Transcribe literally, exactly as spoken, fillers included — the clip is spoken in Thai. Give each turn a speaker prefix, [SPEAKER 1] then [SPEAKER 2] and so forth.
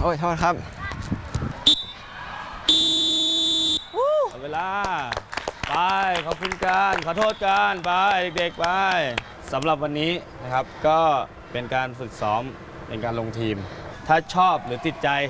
[SPEAKER 1] โอ้ยโทษครับ
[SPEAKER 2] เวลาไปขอบคุณกันขอโทษกันไปเด็กๆไปสำหรับวันนี้นะครับก็เป็นการฝึกซ้อมเป็นการลงทีมถ้าชอบหรือติดใจ